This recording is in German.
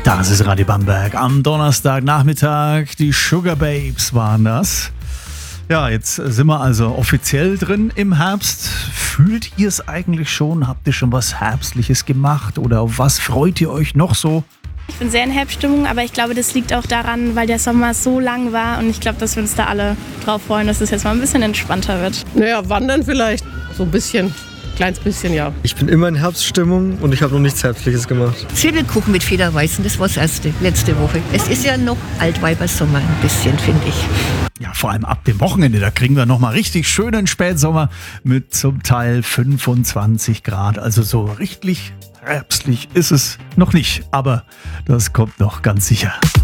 Das ist Radio Bamberg am Donnerstagnachmittag. Die Sugar Babes waren das. Ja, jetzt sind wir also offiziell drin im Herbst. Fühlt ihr es eigentlich schon? Habt ihr schon was Herbstliches gemacht? Oder auf was freut ihr euch noch so? Ich bin sehr in Herbststimmung, aber ich glaube, das liegt auch daran, weil der Sommer so lang war und ich glaube, dass wir uns da alle drauf freuen, dass es jetzt mal ein bisschen entspannter wird. Naja, wandern vielleicht. So ein bisschen. Kleines bisschen, ja. Ich bin immer in Herbststimmung und ich habe noch nichts Herbstliches gemacht. Zwiebelkuchen mit Federweißen, das war das erste, letzte Woche. Es ist ja noch Altweibersommer ein bisschen, finde ich. Ja, vor allem ab dem Wochenende, da kriegen wir nochmal richtig schönen Spätsommer mit zum Teil 25 Grad. Also so richtig herbstlich ist es noch nicht, aber das kommt noch ganz sicher.